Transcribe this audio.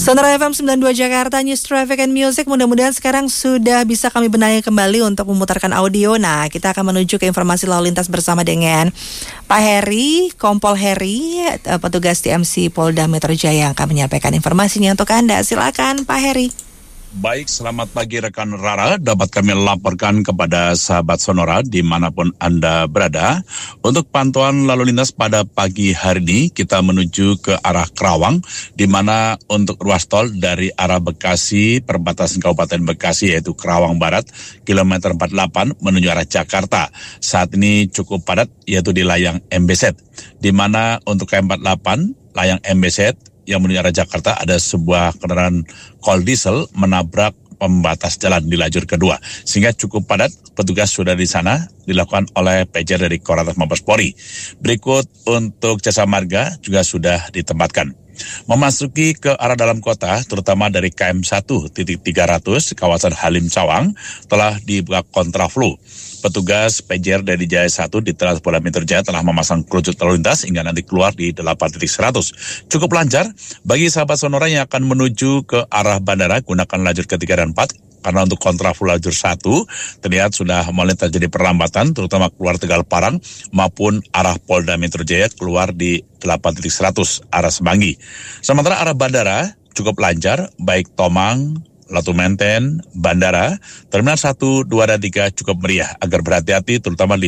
Sonora FM 92 Jakarta, News Traffic and Music. Mudah-mudahan sekarang sudah bisa kami benahi kembali untuk memutarkan audio. Nah, kita akan menuju ke informasi lalu lintas bersama dengan Pak Heri, Kompol Heri, petugas TMC Polda Metro Jaya yang akan menyampaikan informasinya untuk Anda. Silakan Pak Heri. Baik, selamat pagi rekan Rara. Dapat kami laporkan kepada sahabat Sonora dimanapun Anda berada. Untuk pantauan lalu lintas pada pagi hari ini, kita menuju ke arah Kerawang, di mana untuk ruas tol dari arah Bekasi, perbatasan Kabupaten Bekasi, yaitu Kerawang Barat, kilometer 48 menuju arah Jakarta. Saat ini cukup padat, yaitu di layang MBZ, di mana untuk K48, layang MBZ, yang menuju arah Jakarta ada sebuah kendaraan kol diesel menabrak pembatas jalan di lajur kedua. Sehingga cukup padat, petugas sudah di sana dilakukan oleh PJ dari Korlantas Mabes Polri. Berikut untuk Jasa Marga juga sudah ditempatkan. Memasuki ke arah dalam kota, terutama dari KM 1.300 kawasan Halim Cawang telah dibuka kontraflow. Petugas PJR dari Jaya 1 di Trans Polda Metro Jaya telah memasang kerucut lalu lintas hingga nanti keluar di 8.100. Cukup lancar bagi sahabat Sonora yang akan menuju ke arah bandara, gunakan lajur ketiga dan 4. Karena untuk kontraflow lajur 1 terlihat sudah mulai terjadi perlambatan, terutama keluar Tegal Parang maupun arah Polda Metro Jaya keluar di 8.100 arah Semanggi. Sementara arah bandara cukup lancar, baik Tomang, Latu Menten, Bandara, Terminal 1, 2, dan 3 cukup meriah. Agar berhati-hati terutama di